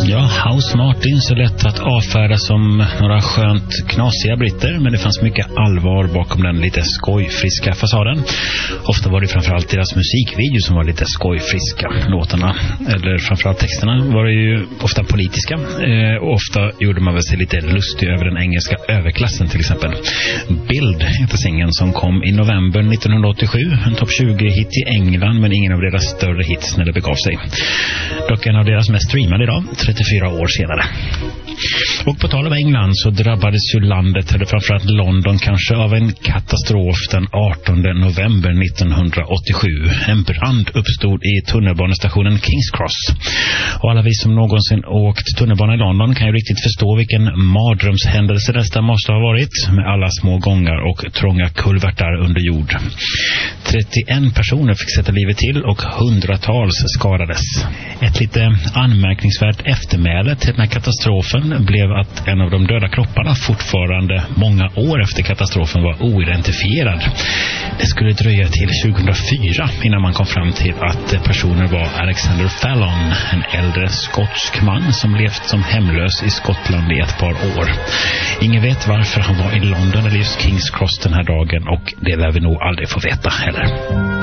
Ja, House Martin så lätt att avfärda som några skönt knasiga britter, men det fanns mycket allvar bakom den lite skojfriska fasaden. Ofta var det framförallt deras musikvideo som var lite skojfriska. Låtarna, eller framförallt texterna, var det ju ofta politiska. Och ofta gjorde man väl sig lite lustig över den engelska överklassen till exempel. Bild heter singeln som kom i november 1987. En topp 20-hit i England, men ingen av deras större hits när det begav sig. Dock en av deras mest streamade idag, 34 år senare. Och på tal om England så drabbades ju landet, eller framförallt London kanske, av en katastrof den 18 november 1987. En brand uppstod i tunnelbanestationen King's Cross. Och alla vi som någonsin åkt tunnelbana i London kan ju riktigt förstå vilken mardrömshändelse detta måste ha varit, med alla små gångar och trånga kulvertar under jord. 31 personer fick sätta livet till och hundratals skadades. Ett lite anmärkningsvärt eftermäle till den här katastrofen blev att en av de döda kropparna fortfarande många år efter katastrofen var oidentifierad. Det skulle dröja till 2004 innan man kom fram till att personen var Alexander Fallon, en äldre skotsk man som levt som hemlös i Skottland i ett par år. Ingen vet varför han var i London eller just King's Cross den här dagen, och det lär vi nog aldrig få veta heller.